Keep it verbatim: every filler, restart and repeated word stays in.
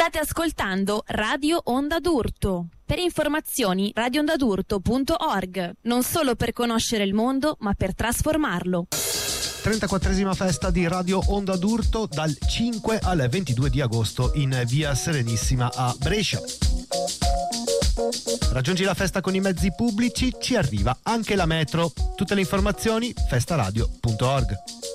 State ascoltando Radio Onda d'Urto. Per informazioni radio onda d'urto punto org. Non solo per conoscere il mondo, ma per trasformarlo. trentaquattresima festa di Radio Onda d'Urto dal cinque al ventidue di agosto in via Serenissima a Brescia. Raggiungi la festa con i mezzi pubblici, ci arriva anche la metro. Tutte le informazioni festaradio punto org.